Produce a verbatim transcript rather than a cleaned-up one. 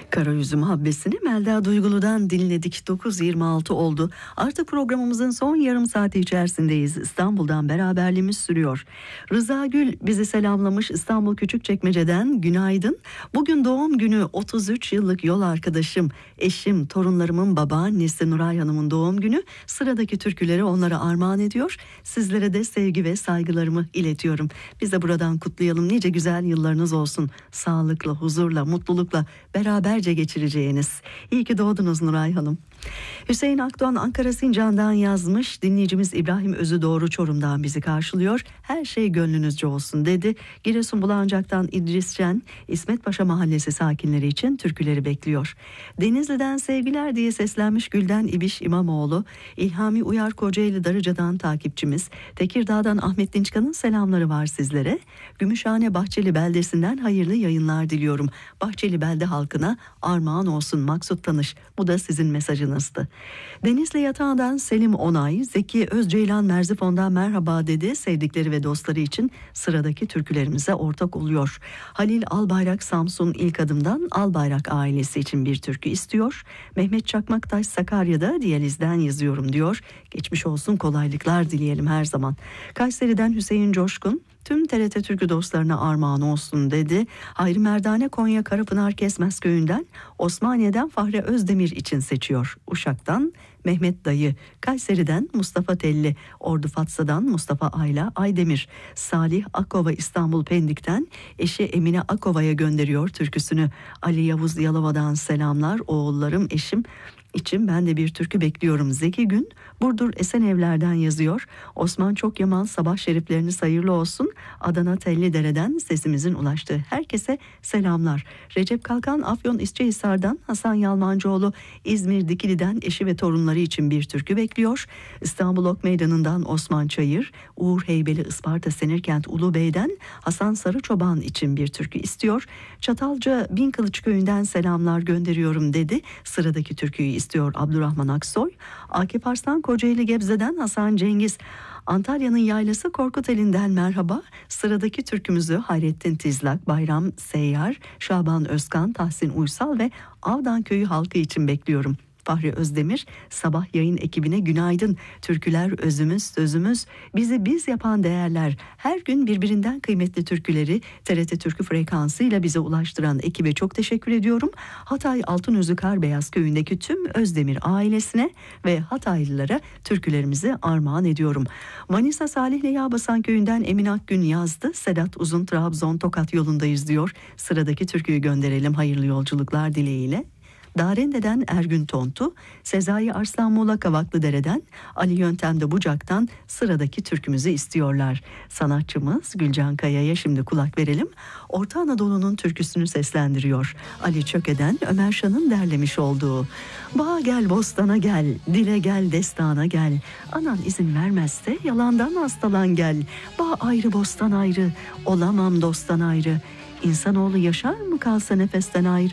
Karayüzü Habbesi'ni Melda Duygulu'dan dinledik. dokuz yirmi altı oldu. Artık programımızın son yarım saati içerisindeyiz. İstanbul'dan beraberliğimiz sürüyor. Rıza Gül bizi selamlamış İstanbul Küçükçekmece'den. Günaydın. Bugün doğum günü otuz üç yıllık yol arkadaşım, eşim, torunlarımın babaannesi Nuray Hanım'ın doğum günü. Sıradaki türküleri onlara armağan ediyor. Sizlere de sevgi ve saygılarımı iletiyorum. Biz de buradan kutlayalım. Nice güzel yıllarınız olsun. Sağlıkla, huzurla, mutlulukla beraberce geçireceğiniz. İyi ki doğdunuz Nuray Hanım. Hüseyin Akdoğan Ankara Sincan'dan yazmış. Dinleyicimiz İbrahim Özü Doğru Çorum'dan bizi karşılıyor. Her şey gönlünüzce olsun dedi. Giresun Bulancak'tan İdris Şen, İsmetpaşa Mahallesi sakinleri için türküleri bekliyor. Denizli'den sevgiler diye seslenmiş Gülden İbiş İmamoğlu. İlhami Uyar Kocaeli Darıca'dan takipçimiz. Tekirdağ'dan Ahmet Dinçkan'ın selamları var sizlere. Gümüşhane Bahçeli Beldesi'nden hayırlı yayınlar diliyorum. Bahçeli Belde halkına armağan olsun Maksut Tanış. Bu da sizin mesajınızdı. Denizli Yatağı'ndan Selim Onay, Zeki Özceylan Merzifon'dan merhaba dedi. Sevdikleri ve dostları için sıradaki türkülerimize ortak oluyor. Halil Albayrak Samsun İlk Adım'dan Albayrak ailesi için bir türkü istiyor. Mehmet Çakmaktaş Sakarya'da diyalizden yazıyorum diyor. Geçmiş olsun, kolaylıklar dileyelim her zaman. Kayseri'den Hüseyin Coşkun, tüm T R T Türkü dostlarına armağan olsun dedi. Hayri Merdane Konya Karapınar Kesmez Köyü'nden, Osmaniye'den Fahri Özdemir için seçiyor. Uşak'tan Mehmet Dayı, Kayseri'den Mustafa Telli, Ordu Fatsa'dan Mustafa Ayla Aydemir, Salih Akova İstanbul Pendik'ten eşi Emine Akova'ya gönderiyor türküsünü. Ali Yavuz Yalova'dan selamlar oğullarım eşim için ben de bir türkü bekliyorum. Zeki Gün Burdur Esenevler'den yazıyor. Osman Çokyaman sabah şerifleriniz hayırlı olsun. Adana Tellidere'den sesimizin ulaştığı herkese selamlar. Recep Kalkan Afyon İsçehisar'dan, Hasan Yalmancıoğlu İzmir Dikili'den eşi ve torunları için bir türkü bekliyor. İstanbul Ok Meydanı'ndan Osman Çayır, Uğur Heybeli Isparta Senirkent Ulubey'den Hasan Sarıçoban için bir türkü istiyor. Çatalca Binkılıç Köyü'nden selamlar gönderiyorum dedi. Sıradaki türküyü istiyor Abdurrahman Aksoy. Akif Arslan Kocaeli Gebze'den Hasan Cengiz, Antalya'nın yaylası Korkuteli'nden merhaba. Sıradaki türkümüzü Hayrettin Tizlak, Bayram Seyyar, Şaban Özkan, Tahsin Uysal ve Avdan Köyü halkı için bekliyorum. Fahri Özdemir sabah yayın ekibine günaydın. Türküler özümüz, sözümüz, bizi biz yapan değerler. Her gün birbirinden kıymetli türküleri T R T Türkü frekansıyla bize ulaştıran ekibe çok teşekkür ediyorum. Hatay Altınözü Karbeyaz Köyü'ndeki tüm Özdemir ailesine ve Hataylılara türkülerimizi armağan ediyorum. Manisa Salihli Yağbasan Köyü'nden Emin Akgün yazdı. Sedat Uzun Trabzon Tokat yolundayız diyor. Sıradaki türküyü gönderelim hayırlı yolculuklar dileğiyle. Darende'den Ergün Tontu, Sezai Arslan Muğla Kavaklıdere'den, Ali Yöntem'de Bucak'tan sıradaki türkümüzü istiyorlar. Sanatçımız Gülcan Kaya'ya şimdi kulak verelim. Orta Anadolu'nun türküsünü seslendiriyor. Ali Çöke'den Ömer Şan'ın derlemiş olduğu. Bağa gel bostana gel, dile gel destana gel. Anan izin vermezse yalandan hastalan gel. Bağ ayrı bostan ayrı, olamam dosttan ayrı. İnsanoğlu yaşar mı kalsa nefesten ayrı?